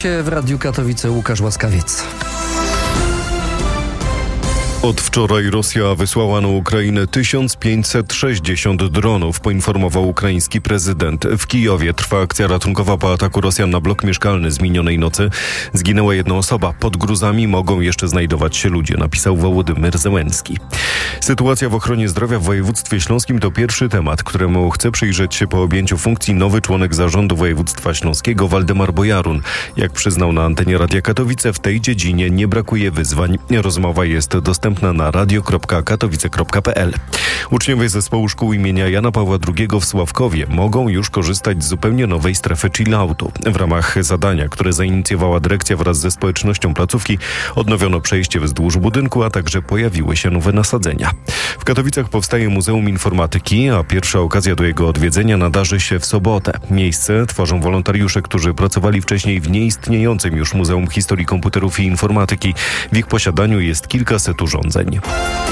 W Radiu Katowice Łukasz Łaskawiec. Od wczoraj Rosja wysłała na Ukrainę 1560 dronów, poinformował ukraiński prezydent. W Kijowie trwa akcja ratunkowa po ataku Rosjan na blok mieszkalny z minionej nocy. Zginęła jedna osoba. Pod gruzami mogą jeszcze znajdować się ludzie, napisał Wołodymyr Zełenski. Sytuacja w ochronie zdrowia w województwie śląskim to pierwszy temat, któremu chce przyjrzeć się po objęciu funkcji nowy członek zarządu województwa śląskiego Waldemar Bojarun. Jak przyznał na antenie Radia Katowice, w tej dziedzinie nie brakuje wyzwań. Rozmowa jest dostępna na radio.katowice.pl. Uczniowie zespołu szkół imienia Jana Pawła II w Sławkowie mogą już korzystać z zupełnie nowej strefy chilloutu. W ramach zadania, które zainicjowała dyrekcja wraz ze społecznością placówki, odnowiono przejście wzdłuż budynku, a także pojawiły się nowe nasadzenia. W Katowicach powstaje Muzeum Informatyki, a pierwsza okazja do jego odwiedzenia nadarzy się w sobotę. Miejsce tworzą wolontariusze, którzy pracowali wcześniej w nieistniejącym już Muzeum Historii Komputerów i Informatyki. W ich posiadaniu jest kilkaset urządzeń.